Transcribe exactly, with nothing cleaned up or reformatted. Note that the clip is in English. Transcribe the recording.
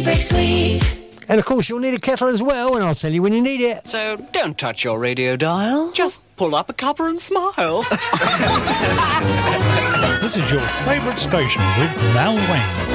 break sweet. And of course, you'll need a kettle as well, and I'll tell you when you need it. So don't touch your radio dial. Just pull up a cuppa and smile. This is your favourite station with Mal Wayne.